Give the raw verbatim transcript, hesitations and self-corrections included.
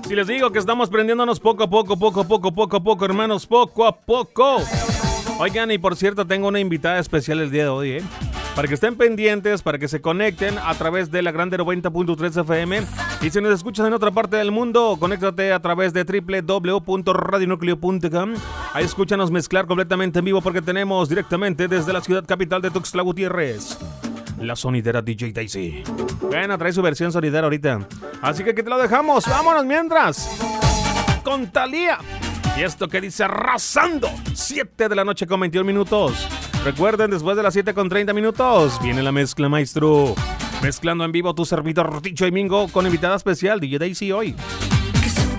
Si les digo que estamos prendiéndonos poco a poco, poco a poco, poco a poco, hermanos, poco a poco. Oigan, y por cierto, tengo una invitada especial el día de hoy, ¿eh? Para que estén pendientes, para que se conecten a través de la Grande noventa punto tres F M. Y si nos escuchas en otra parte del mundo, conéctate a través de doble u doble u doble u punto radio núcleo punto com. Ahí escúchanos mezclar completamente en vivo porque tenemos directamente desde la ciudad capital de Tuxtla Gutiérrez la sonidera D J Daisy. Bueno, trae su versión sonidera ahorita. Así que aquí te lo dejamos. Vámonos mientras con Thalía. Y esto que dice Arrasando. siete de la noche con veintiún minutos. Recuerden, después de las siete con treinta minutos viene la mezcla, maestro. Mezclando en vivo tu servidor Ticho y Mingo con invitada especial D J Daisy hoy.